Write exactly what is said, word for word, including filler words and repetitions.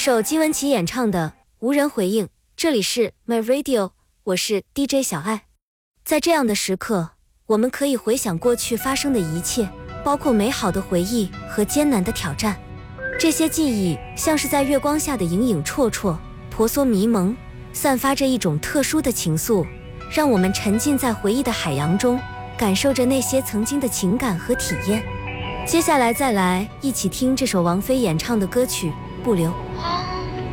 一首金玟岐演唱的《无人回应》，这里是 My Radio， 我是 D J 小爱。在这样的时刻，我们可以回想过去发生的一切，包括美好的回忆和艰难的挑战。这些记忆像是在月光下的影影绰绰，婆娑迷蒙，散发着一种特殊的情愫，让我们沉浸在回忆的海洋中，感受着那些曾经的情感和体验。接下来再来一起听这首王菲演唱的歌曲《不留》。